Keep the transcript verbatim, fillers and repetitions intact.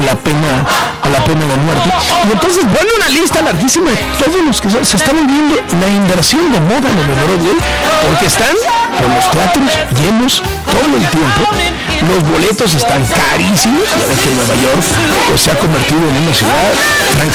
la pena a la pena de muerte. Y entonces, bueno, una lista larguísima de todos los que se, se están viendo la inversión de moda en el menor de hoy, porque están con los teatros llenos todo el tiempo. Los boletos están carísimos. Ya ves que Nueva York pues, se ha convertido en una ciudad